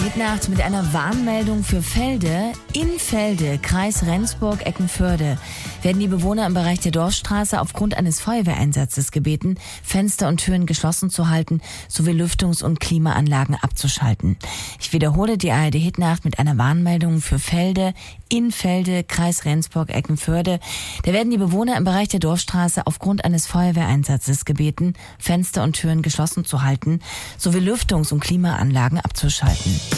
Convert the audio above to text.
Mitternacht mit einer Warnmeldung für Felde. In Felde, Kreis Rendsburg-Eckernförde, werden die Bewohner im Bereich der Dorfstraße aufgrund eines Feuerwehreinsatzes gebeten, Fenster und Türen geschlossen zu halten, sowie Lüftungs- und Klimaanlagen abzuschalten. Ich wiederhole die ARD Hitnacht mit einer Warnmeldung für Felde. In Felde, Kreis Rendsburg-Eckernförde, da werden die Bewohner im Bereich der Dorfstraße aufgrund eines Feuerwehreinsatzes gebeten, Fenster und Türen geschlossen zu halten, sowie Lüftungs- und Klimaanlagen abzuschalten.